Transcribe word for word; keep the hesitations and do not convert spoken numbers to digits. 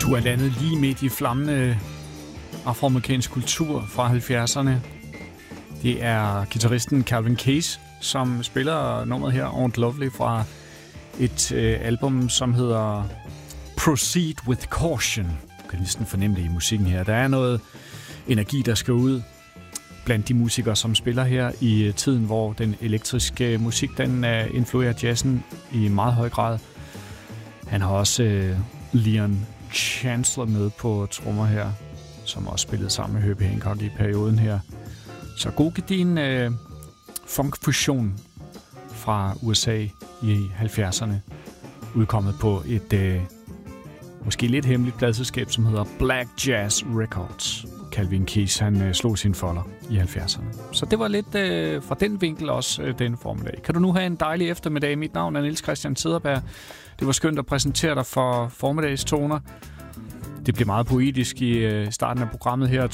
Du er landet lige midt i flammende afroamerikansk kultur fra halvfjerdserne. Det er guitaristen Calvin Case, som spiller nummeret her, Aunt Lovely, fra et øh, album, som hedder Proceed with Caution. Du kan næsten fornemme det i musikken her. Der er noget energi, der skal ud blandt de musikere, som spiller her i tiden, hvor den elektriske musik, den uh, influerer jazzen i meget høj grad. Han har også uh, Leon Chancellor med på trommer her, som også spillede sammen med Herbie Hancock i perioden her. Så god gedin uh, funk-fusion fra U S A i halvfjerdserne, udkommet på et uh, måske lidt hemmeligt pladselskab, som hedder Black Jazz Records. Calvin Case, han øh, slog sine folder i halvfjerdserne. Så det var lidt øh, fra den vinkel også øh, den formiddag. Kan du nu have en dejlig eftermiddag? Mit navn er Niels Christian Cederberg. Det var skønt at præsentere dig for formiddagstoner. Det blev meget poetisk i øh, starten af programmet her.